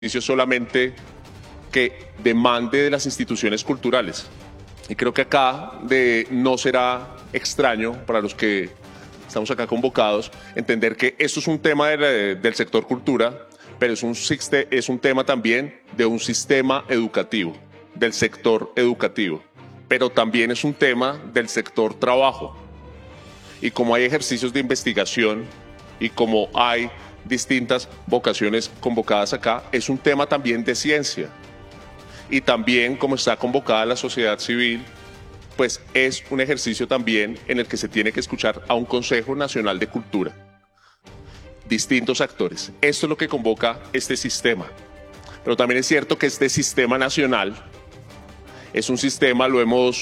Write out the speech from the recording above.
solamente que demande de las instituciones culturales. Y creo que acá no será extraño para los que estamos acá convocados entender que esto es un tema del sector cultura, pero es un tema también de un sistema educativo, del sector educativo, pero también es un tema del sector trabajo. Y como hay ejercicios de investigación y como hay distintas vocaciones convocadas acá, es un tema también de ciencia. Y también, como está convocada la sociedad civil, pues es un ejercicio también en el que se tiene que escuchar a un Consejo Nacional de Cultura. Distintos actores. Esto es lo que convoca este sistema. Pero también es cierto que este sistema nacional es un sistema, lo hemos